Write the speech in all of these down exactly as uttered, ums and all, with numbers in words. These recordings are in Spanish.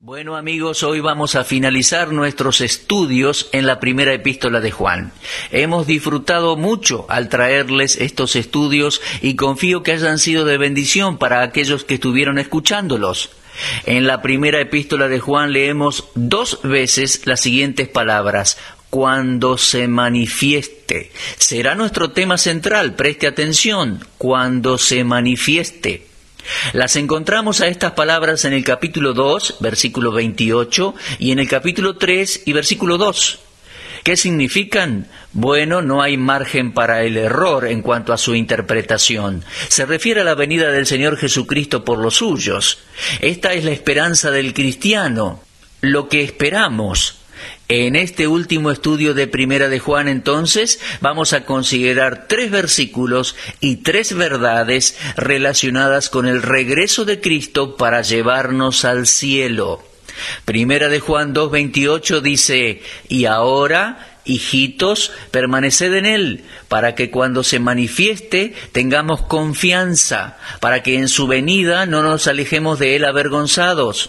Bueno amigos, hoy vamos a finalizar nuestros estudios en la primera epístola de Juan. Hemos disfrutado mucho al traerles estos estudios y confío que hayan sido de bendición para aquellos que estuvieron escuchándolos. En la primera epístola de Juan leemos dos veces las siguientes palabras: cuando se manifieste. Será nuestro tema central, preste atención, cuando se manifieste. Las encontramos a estas palabras en el capítulo dos, versículo veintiocho, y en el capítulo tres y versículo dos. ¿Qué significan? Bueno, no hay margen para el error en cuanto a su interpretación. Se refiere a la venida del Señor Jesucristo por los suyos. Esta es la esperanza del cristiano, lo que esperamos. En este último estudio de Primera de Juan, entonces, vamos a considerar tres versículos y tres verdades relacionadas con el regreso de Cristo para llevarnos al cielo. Primera de Juan dos veintiocho dice: y ahora, hijitos, permaneced en Él, para que cuando se manifieste tengamos confianza, para que en su venida no nos alejemos de Él avergonzados.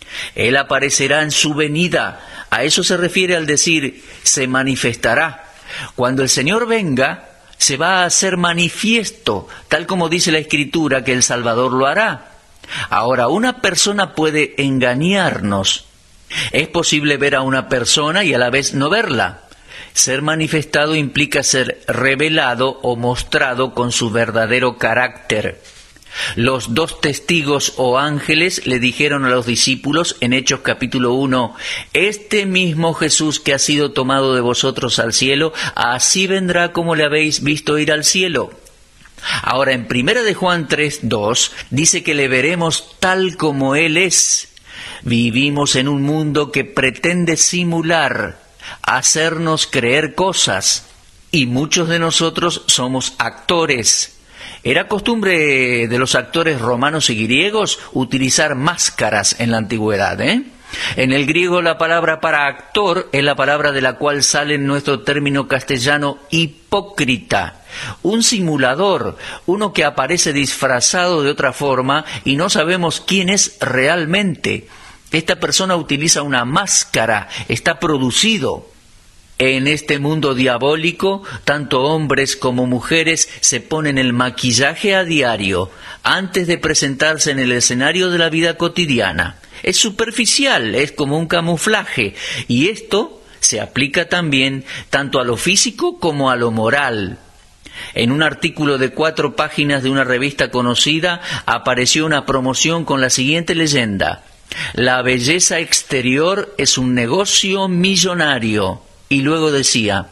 Él aparecerá en su venida. A eso se refiere al decir se manifestará. Cuando el Señor venga, se va a hacer manifiesto, tal como dice la Escritura que el Salvador lo hará. Ahora, una persona puede engañarnos. Es posible ver a una persona y a la vez no verla. Ser manifestado implica ser revelado o mostrado con su verdadero carácter. Los dos testigos o ángeles le dijeron a los discípulos en Hechos capítulo uno: este mismo Jesús que ha sido tomado de vosotros al cielo, así vendrá como le habéis visto ir al cielo. Ahora en Primera de Juan tres dos dice que le veremos tal como Él es. Vivimos en un mundo que pretende simular, hacernos creer cosas, y muchos de nosotros somos actores. Era costumbre de los actores romanos y griegos utilizar máscaras en la antigüedad, ¿eh? En el griego la palabra para actor es la palabra de la cual sale en nuestro término castellano hipócrita. Un simulador, uno que aparece disfrazado de otra forma y no sabemos quién es realmente. Esta persona utiliza una máscara, está producido. En este mundo diabólico, tanto hombres como mujeres se ponen el maquillaje a diario antes de presentarse en el escenario de la vida cotidiana. Es superficial, es como un camuflaje, y esto se aplica también tanto a lo físico como a lo moral. En un artículo de cuatro páginas de una revista conocida apareció una promoción con la siguiente leyenda: la belleza exterior es un negocio millonario. Y luego decía: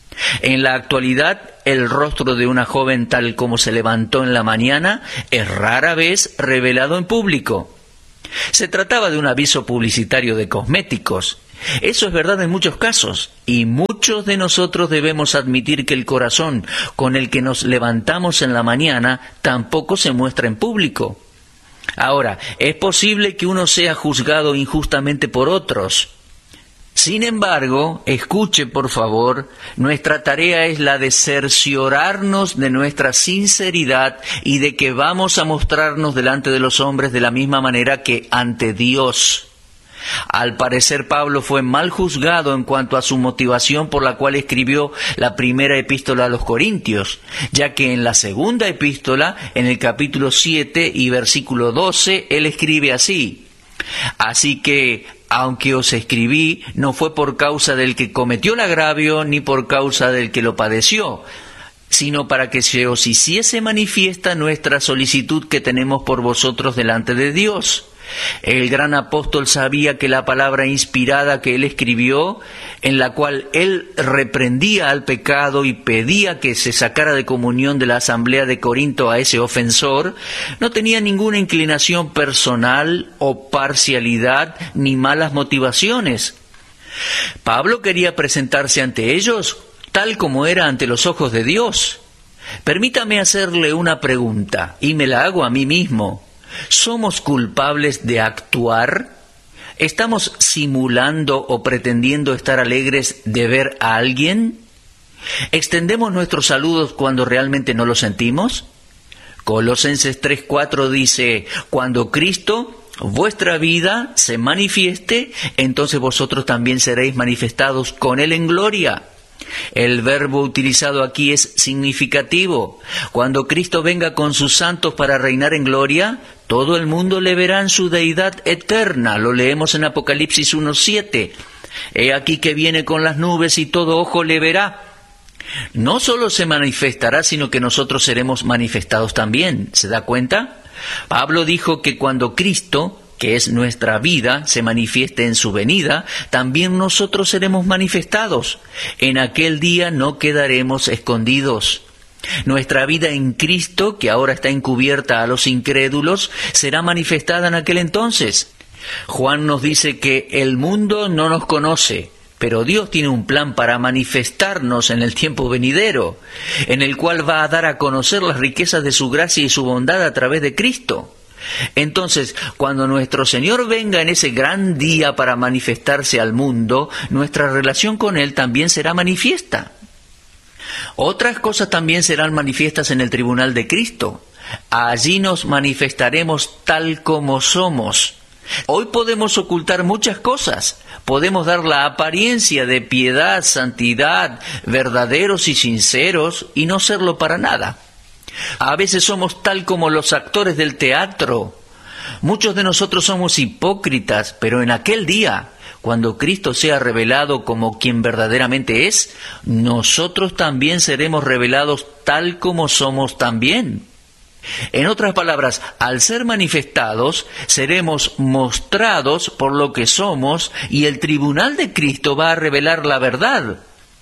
en la actualidad, el rostro de una joven tal como se levantó en la mañana es rara vez revelado en público. Se trataba de un aviso publicitario de cosméticos. Eso es verdad en muchos casos, y muchos de nosotros debemos admitir que el corazón con el que nos levantamos en la mañana tampoco se muestra en público. Ahora, es posible que uno sea juzgado injustamente por otros. Sin embargo, escuche por favor, nuestra tarea es la de cerciorarnos de nuestra sinceridad y de que vamos a mostrarnos delante de los hombres de la misma manera que ante Dios. Al parecer Pablo fue mal juzgado en cuanto a su motivación por la cual escribió la primera epístola a los Corintios, ya que en la segunda epístola, en el capítulo siete y versículo doce, él escribe así: así que, aunque os escribí, no fue por causa del que cometió el agravio, ni por causa del que lo padeció, sino para que se os hiciese manifiesta nuestra solicitud que tenemos por vosotros delante de Dios. El gran apóstol sabía que la palabra inspirada que él escribió, en la cual él reprendía al pecado y pedía que se sacara de comunión de la asamblea de Corinto a ese ofensor, no tenía ninguna inclinación personal o parcialidad ni malas motivaciones. Pablo quería presentarse ante ellos tal como era ante los ojos de Dios. Permítame hacerle una pregunta, y me la hago a mí mismo. ¿Somos culpables de actuar? ¿Estamos simulando o pretendiendo estar alegres de ver a alguien? ¿Extendemos nuestros saludos cuando realmente no los sentimos? Colosenses tres cuatro dice: cuando Cristo, vuestra vida se manifieste, entonces vosotros también seréis manifestados con Él en gloria. El verbo utilizado aquí es significativo. Cuando Cristo venga con sus santos para reinar en gloria, todo el mundo le verá en su deidad eterna. Lo leemos en Apocalipsis uno siete. He aquí que viene con las nubes y todo ojo le verá. No solo se manifestará, sino que nosotros seremos manifestados también. ¿Se da cuenta? Pablo dijo que cuando Cristo, que es nuestra vida, se manifieste en su venida, también nosotros seremos manifestados. En aquel día no quedaremos escondidos. Nuestra vida en Cristo, que ahora está encubierta a los incrédulos, será manifestada en aquel entonces. Juan nos dice que el mundo no nos conoce, pero Dios tiene un plan para manifestarnos en el tiempo venidero, en el cual va a dar a conocer las riquezas de su gracia y su bondad a través de Cristo. Entonces, cuando nuestro Señor venga en ese gran día para manifestarse al mundo, nuestra relación con Él también será manifiesta. Otras cosas también serán manifiestas en el tribunal de Cristo. Allí nos manifestaremos tal como somos. Hoy podemos ocultar muchas cosas. Podemos dar la apariencia de piedad, santidad, verdaderos y sinceros, y no serlo para nada. A veces somos tal como los actores del teatro. Muchos de nosotros somos hipócritas, pero en aquel día, cuando Cristo sea revelado como quien verdaderamente es, nosotros también seremos revelados tal como somos también. En otras palabras, al ser manifestados, seremos mostrados por lo que somos y el tribunal de Cristo va a revelar la verdad.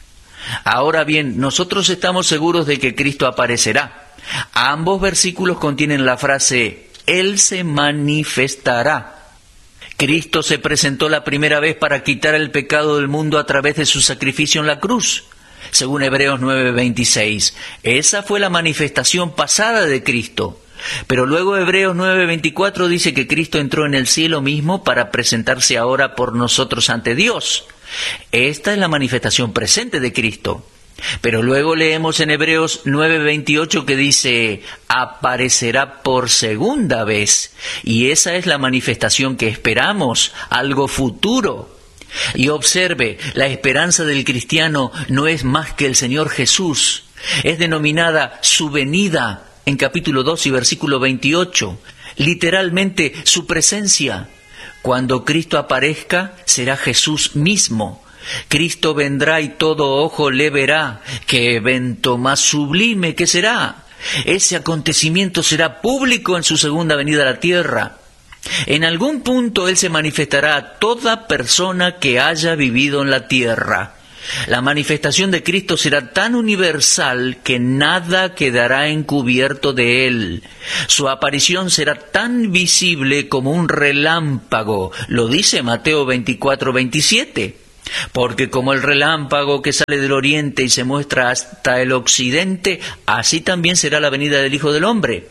Ahora bien, nosotros estamos seguros de que Cristo aparecerá. Ambos versículos contienen la frase, Él se manifestará. Cristo se presentó la primera vez para quitar el pecado del mundo a través de su sacrificio en la cruz, según Hebreos nueve veintiséis. Esa fue la manifestación pasada de Cristo. Pero luego Hebreos nueve veinticuatro dice que Cristo entró en el cielo mismo para presentarse ahora por nosotros ante Dios. Esta es la manifestación presente de Cristo. Pero luego leemos en Hebreos nueve veintiocho que dice, aparecerá por segunda vez. Y esa es la manifestación que esperamos, algo futuro. Y observe, la esperanza del cristiano no es más que el Señor Jesús. Es denominada su venida en capítulo dos y versículo veintiocho. Literalmente su presencia. Cuando Cristo aparezca, será Jesús mismo. Cristo vendrá y todo ojo le verá. ¡Qué evento más sublime que será! Ese acontecimiento será público en su segunda venida a la tierra. En algún punto Él se manifestará a toda persona que haya vivido en la tierra. La manifestación de Cristo será tan universal que nada quedará encubierto de Él. Su aparición será tan visible como un relámpago, lo dice Mateo veinticuatro veintisiete. Porque como el relámpago que sale del oriente y se muestra hasta el occidente, así también será la venida del Hijo del Hombre.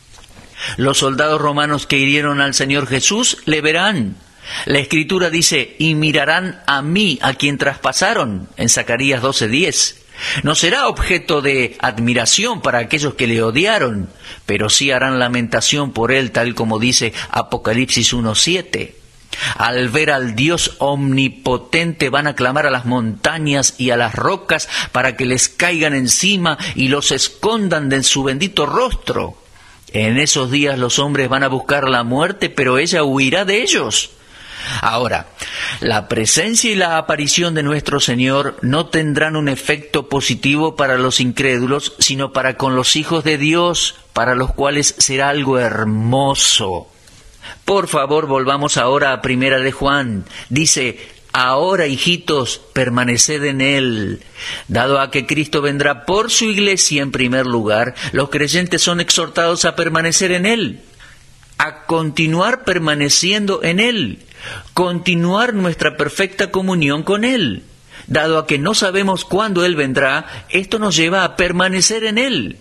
Los soldados romanos que hirieron al Señor Jesús le verán. La Escritura dice, y mirarán a mí, a quien traspasaron, en Zacarías doce diez. No será objeto de admiración para aquellos que le odiaron, pero sí harán lamentación por él, tal como dice Apocalipsis uno siete. Al ver al Dios omnipotente van a clamar a las montañas y a las rocas para que les caigan encima y los escondan de su bendito rostro. En esos días los hombres van a buscar la muerte, pero ella huirá de ellos. Ahora, la presencia y la aparición de nuestro Señor no tendrán un efecto positivo para los incrédulos, sino para con los hijos de Dios, para los cuales será algo hermoso. Por favor, volvamos ahora a Primera de Juan. Dice, ahora, hijitos, permaneced en Él. Dado a que Cristo vendrá por su iglesia en primer lugar, los creyentes son exhortados a permanecer en Él, a continuar permaneciendo en Él, continuar nuestra perfecta comunión con Él. Dado a que no sabemos cuándo Él vendrá, esto nos lleva a permanecer en Él.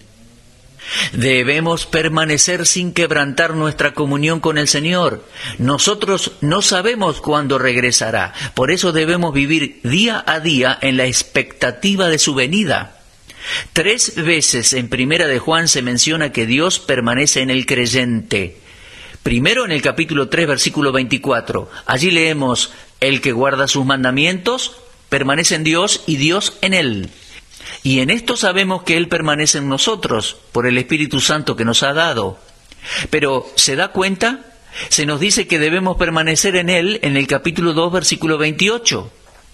Debemos permanecer sin quebrantar nuestra comunión con el Señor. Nosotros no sabemos cuándo regresará, por eso debemos vivir día a día en la expectativa de su venida. Tres veces en Primera de Juan se menciona que Dios permanece en el creyente. Primero en el capítulo tres, versículo veinticuatro. Allí leemos: el que guarda sus mandamientos permanece en Dios y Dios en él. Y en esto sabemos que Él permanece en nosotros, por el Espíritu Santo que nos ha dado. Pero, ¿se da cuenta? Se nos dice que debemos permanecer en Él en el capítulo dos, versículo veintiocho.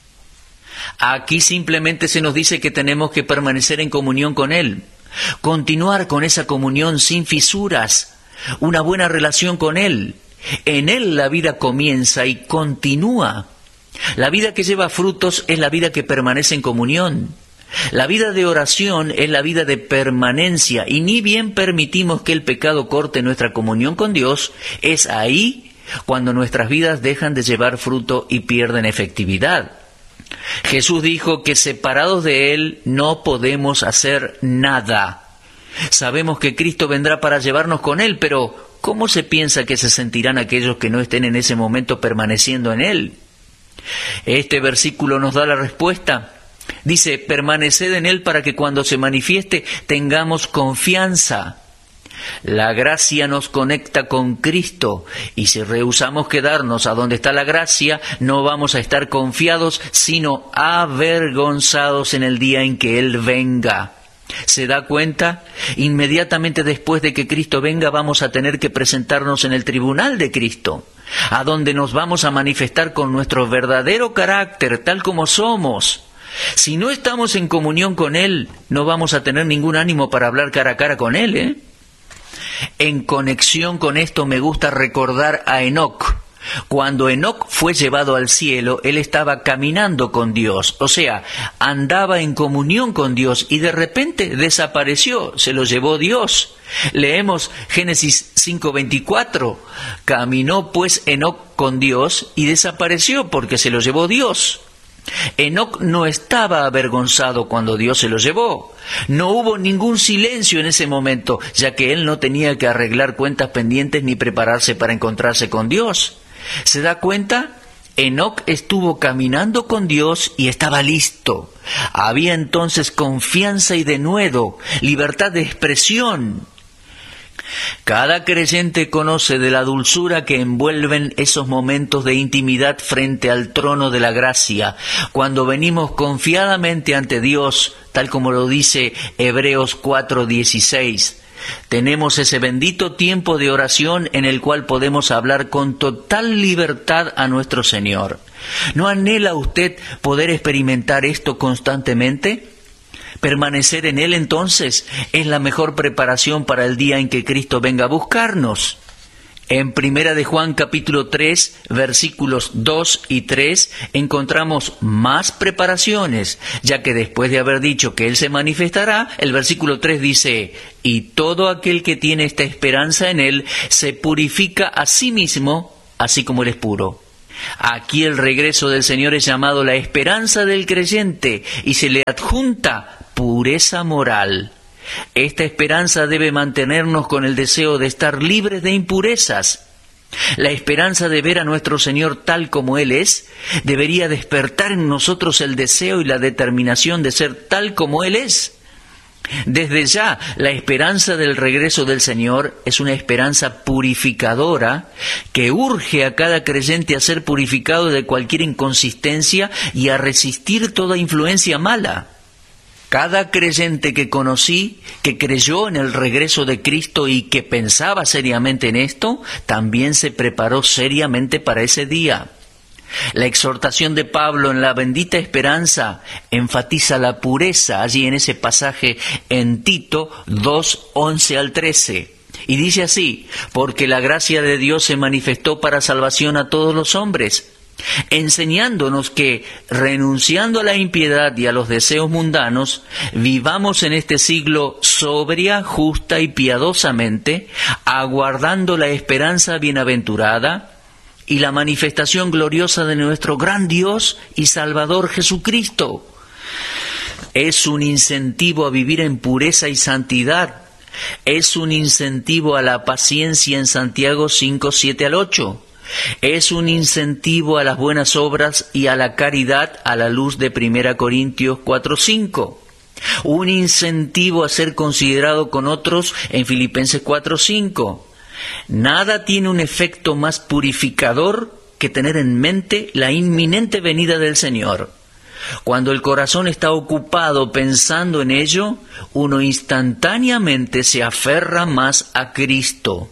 Aquí simplemente se nos dice que tenemos que permanecer en comunión con Él, continuar con esa comunión sin fisuras, una buena relación con Él. En Él la vida comienza y continúa. La vida que lleva frutos es la vida que permanece en comunión. La vida de oración es la vida de permanencia, y ni bien permitimos que el pecado corte nuestra comunión con Dios, es ahí cuando nuestras vidas dejan de llevar fruto y pierden efectividad. Jesús dijo que separados de Él no podemos hacer nada. Sabemos que Cristo vendrá para llevarnos con Él, pero ¿cómo se piensa que se sentirán aquellos que no estén en ese momento permaneciendo en Él? Este versículo nos da la respuesta. Dice: permaneced en Él para que cuando se manifieste tengamos confianza. La gracia nos conecta con Cristo, y si rehusamos quedarnos a donde está la gracia, no vamos a estar confiados, sino avergonzados en el día en que Él venga. ¿Se da cuenta? Inmediatamente después de que Cristo venga vamos a tener que presentarnos en el tribunal de Cristo, a donde nos vamos a manifestar con nuestro verdadero carácter, tal como somos. Si no estamos en comunión con Él, no vamos a tener ningún ánimo para hablar cara a cara con Él, ¿eh? En conexión con esto me gusta recordar a Enoc. Cuando Enoc fue llevado al cielo, él estaba caminando con Dios, o sea, andaba en comunión con Dios, y de repente desapareció, se lo llevó Dios. Leemos Génesis cinco veinticuatro, caminó pues Enoc con Dios y desapareció porque se lo llevó Dios. Enoc no estaba avergonzado cuando Dios se lo llevó. No hubo ningún silencio en ese momento, ya que él no tenía que arreglar cuentas pendientes ni prepararse para encontrarse con Dios. ¿Se da cuenta? Enoc estuvo caminando con Dios y estaba listo. Había entonces confianza y denuedo, libertad de expresión. Cada creyente conoce de la dulzura que envuelven esos momentos de intimidad frente al trono de la gracia, cuando venimos confiadamente ante Dios, tal como lo dice Hebreos cuatro dieciséis. Tenemos ese bendito tiempo de oración en el cual podemos hablar con total libertad a nuestro Señor. ¿No anhela usted poder experimentar esto constantemente? Permanecer en Él, entonces, es la mejor preparación para el día en que Cristo venga a buscarnos. En Primera de Juan capítulo tres, versículos dos y tres, encontramos más preparaciones, ya que después de haber dicho que Él se manifestará, el versículo tres dice: y todo aquel que tiene esta esperanza en Él se purifica a sí mismo, así como Él es puro. Aquí el regreso del Señor es llamado la esperanza del creyente y se le adjunta pureza moral. Esta esperanza debe mantenernos con el deseo de estar libres de impurezas. La esperanza de ver a nuestro Señor tal como Él es debería despertar en nosotros el deseo y la determinación de ser tal como Él es. Desde ya, la esperanza del regreso del Señor es una esperanza purificadora que urge a cada creyente a ser purificado de cualquier inconsistencia y a resistir toda influencia mala. Cada creyente que conocí, que creyó en el regreso de Cristo y que pensaba seriamente en esto, también se preparó seriamente para ese día. La exhortación de Pablo en la bendita esperanza enfatiza la pureza allí en ese pasaje en Tito dos, once al trece. Y dice así: porque la gracia de Dios se manifestó para salvación a todos los hombres, enseñándonos que, renunciando a la impiedad y a los deseos mundanos, vivamos en este siglo sobria, justa y piadosamente, aguardando la esperanza bienaventurada y la manifestación gloriosa de nuestro gran Dios y Salvador Jesucristo. Es un incentivo a vivir en pureza y santidad. Es un incentivo a la paciencia en Santiago cinco, siete al ocho. Es un incentivo a las buenas obras y a la caridad a la luz de Primera Corintios cuatro, cinco. Un incentivo a ser considerado con otros en Filipenses cuatro, cinco. Nada tiene un efecto más purificador que tener en mente la inminente venida del Señor. Cuando el corazón está ocupado pensando en ello, uno instantáneamente se aferra más a Cristo.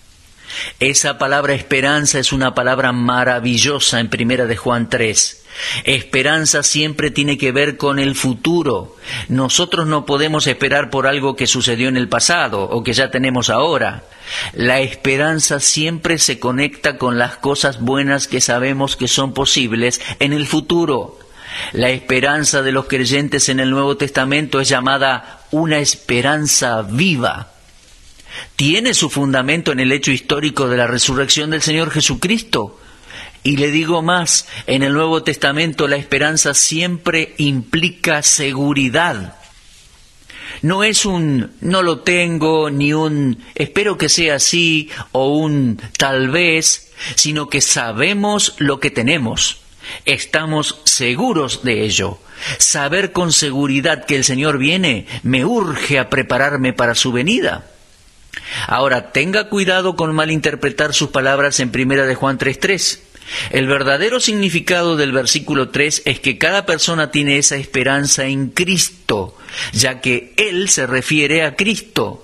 Esa palabra esperanza es una palabra maravillosa en Primera de Juan tres. Esperanza siempre tiene que ver con el futuro. Nosotros no podemos esperar por algo que sucedió en el pasado o que ya tenemos ahora. La esperanza siempre se conecta con las cosas buenas que sabemos que son posibles en el futuro. La esperanza de los creyentes en el Nuevo Testamento es llamada una esperanza viva. Tiene su fundamento en el hecho histórico de la resurrección del Señor Jesucristo. Y le digo más, en el Nuevo Testamento la esperanza siempre implica seguridad. No es un no lo tengo, ni un espero que sea así, o un tal vez, sino que sabemos lo que tenemos. Estamos seguros de ello. Saber con seguridad que el Señor viene me urge a prepararme para su venida. Ahora, tenga cuidado con malinterpretar sus palabras en Primera de Juan tres tres. El verdadero significado del versículo tres es que cada persona tiene esa esperanza en Cristo, ya que Él se refiere a Cristo.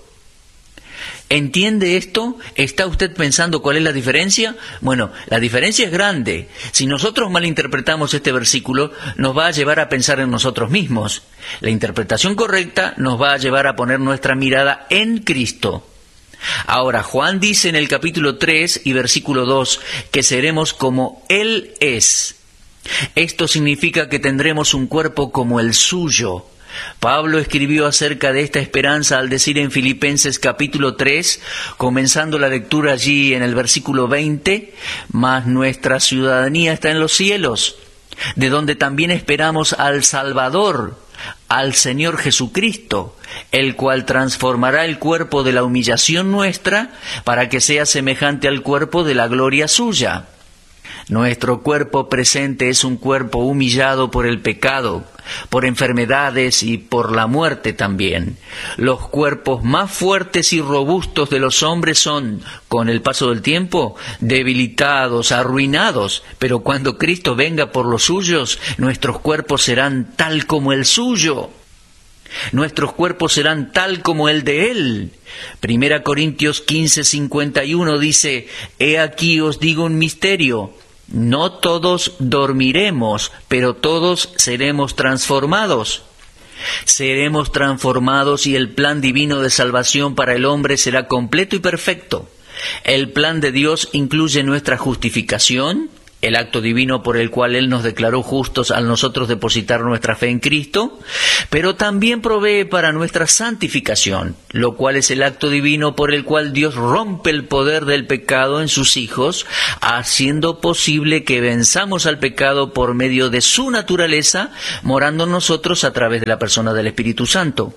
¿Entiende esto? ¿Está usted pensando cuál es la diferencia? Bueno, la diferencia es grande. Si nosotros malinterpretamos este versículo, nos va a llevar a pensar en nosotros mismos. La interpretación correcta nos va a llevar a poner nuestra mirada en Cristo. Ahora, Juan dice en el capítulo tres y versículo dos que seremos como Él es. Esto significa que tendremos un cuerpo como el suyo. Pablo escribió acerca de esta esperanza al decir en Filipenses capítulo tres, comenzando la lectura allí en el versículo veinte, mas nuestra ciudadanía está en los cielos, de donde también esperamos al Salvador, al Señor Jesucristo, el cual transformará el cuerpo de la humillación nuestra para que sea semejante al cuerpo de la gloria suya. Nuestro cuerpo presente es un cuerpo humillado por el pecado, por enfermedades y por la muerte también. Los cuerpos más fuertes y robustos de los hombres son, con el paso del tiempo, debilitados, arruinados, pero cuando Cristo venga por los suyos, nuestros cuerpos serán tal como el suyo. Nuestros cuerpos serán tal como el de Él. Primera Corintios quince cincuenta y uno dice, «He aquí os digo un misterio». No todos dormiremos, pero todos seremos transformados. Seremos transformados y el plan divino de salvación para el hombre será completo y perfecto. El plan de Dios incluye nuestra justificación, el acto divino por el cual Él nos declaró justos al nosotros depositar nuestra fe en Cristo, pero también provee para nuestra santificación, lo cual es el acto divino por el cual Dios rompe el poder del pecado en sus hijos, haciendo posible que venzamos al pecado por medio de su naturaleza, morando en nosotros a través de la persona del Espíritu Santo.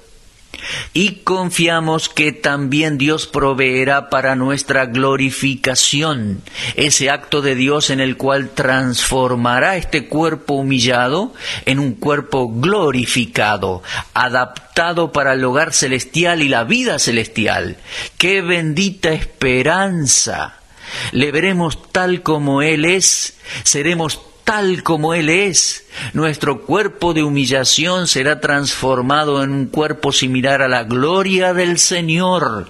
Y confiamos que también Dios proveerá para nuestra glorificación, ese acto de Dios en el cual transformará este cuerpo humillado en un cuerpo glorificado, adaptado para el hogar celestial y la vida celestial. ¡Qué bendita esperanza! Le veremos tal como Él es, seremos tal como Él es. Nuestro cuerpo de humillación será transformado en un cuerpo similar a la gloria del Señor.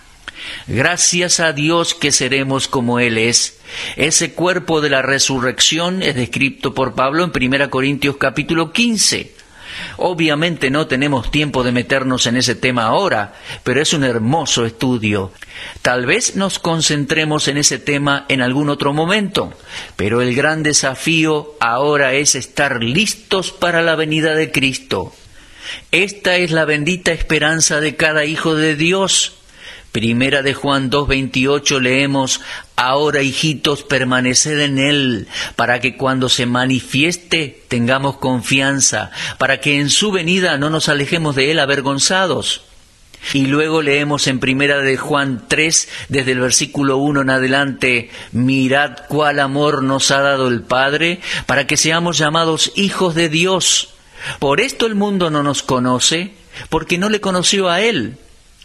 Gracias a Dios que seremos como Él es. Ese cuerpo de la resurrección es descrito por Pablo en Primera Corintios capítulo quince. Obviamente no tenemos tiempo de meternos en ese tema ahora, pero es un hermoso estudio. Tal vez nos concentremos en ese tema en algún otro momento, pero el gran desafío ahora es estar listos para la venida de Cristo. Esta es la bendita esperanza de cada hijo de Dios. Primera de Juan dos veintiocho leemos, «Ahora, hijitos, permaneced en Él, para que cuando se manifieste tengamos confianza, para que en su venida no nos alejemos de Él avergonzados». Y luego leemos en Primera de Juan tres, desde el versículo uno en adelante, «Mirad cuál amor nos ha dado el Padre, para que seamos llamados hijos de Dios. Por esto el mundo no nos conoce, porque no le conoció a Él.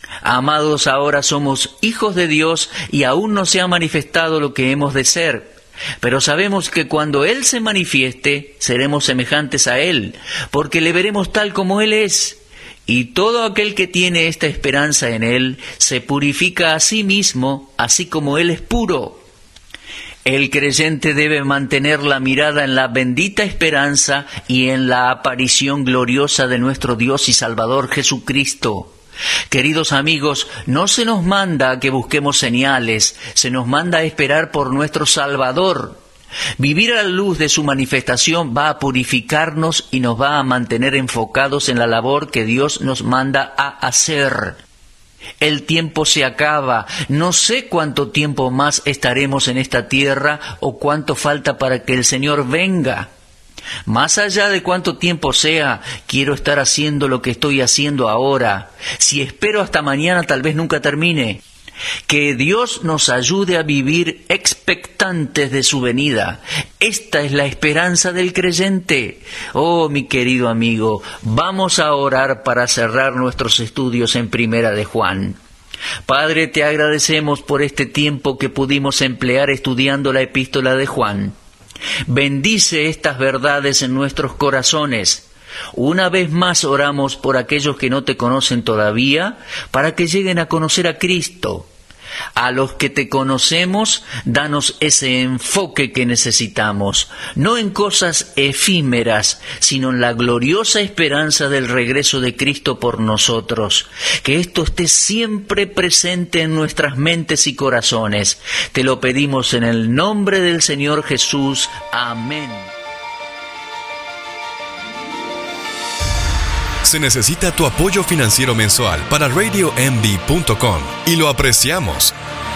Amados, ahora somos hijos de Dios y aún no se ha manifestado lo que hemos de ser. Pero sabemos que cuando Él se manifieste, seremos semejantes a Él, porque le veremos tal como Él es. Y todo aquel que tiene esta esperanza en Él, se purifica a sí mismo, así como Él es puro. El creyente debe mantener la mirada en la bendita esperanza y en la aparición gloriosa de nuestro Dios y Salvador Jesucristo. Queridos amigos, no se nos manda a que busquemos señales, se nos manda a esperar por nuestro Salvador. Vivir a la luz de su manifestación va a purificarnos y nos va a mantener enfocados en la labor que Dios nos manda a hacer. El tiempo se acaba, no sé cuánto tiempo más estaremos en esta tierra o cuánto falta para que el Señor venga. Más allá de cuánto tiempo sea, quiero estar haciendo lo que estoy haciendo ahora. Si espero hasta mañana, tal vez nunca termine. Que Dios nos ayude a vivir expectantes de su venida. Esta es la esperanza del creyente. Oh, mi querido amigo, vamos a orar para cerrar nuestros estudios en Primera de Juan. Padre, te agradecemos por este tiempo que pudimos emplear estudiando la epístola de Juan. Bendice estas verdades en nuestros corazones. Una vez más oramos por aquellos que no te conocen todavía, para que lleguen a conocer a Cristo. A los que te conocemos, danos ese enfoque que necesitamos, no en cosas efímeras, sino en la gloriosa esperanza del regreso de Cristo por nosotros. Que esto esté siempre presente en nuestras mentes y corazones. Te lo pedimos en el nombre del Señor Jesús. Amén. Se necesita tu apoyo financiero mensual para radio m d punto com y lo apreciamos.